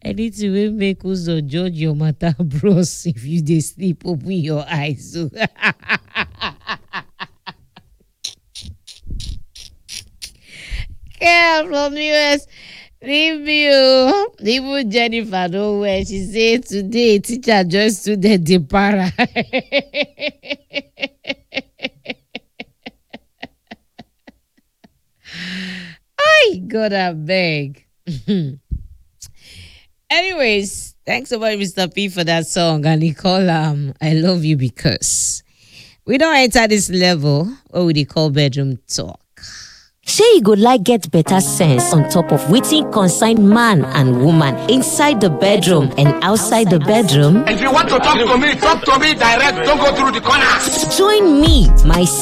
Anything will make us judge your matter, bros. If you dey sleep, open your eyes. So. Girl from US, leave me. Even Jennifer nowhere. She said today, teacher join student dey para. Ay, God, I beg. Anyways, thanks so much, Mr. P, for that song. And he call I Love You Because. We don't enter this level what we call bedroom talk. Say you go like get better sense on top of wetin concern man and woman inside the bedroom and outside the bedroom. If you want to talk to me direct. Don't go through the corner. Join me, my